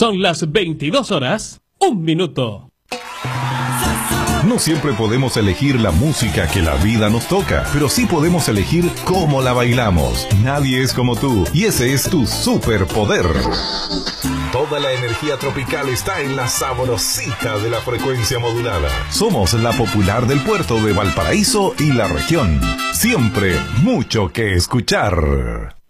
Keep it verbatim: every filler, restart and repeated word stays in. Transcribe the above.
Son las veintidós horas, un minuto. No siempre podemos elegir la música que la vida nos toca, pero sí podemos elegir cómo la bailamos. Nadie es como tú, y ese es tu superpoder. Toda la energía tropical está en la sabrosita de la frecuencia modulada. Somos la popular del puerto de Valparaíso y la región. Siempre mucho que escuchar.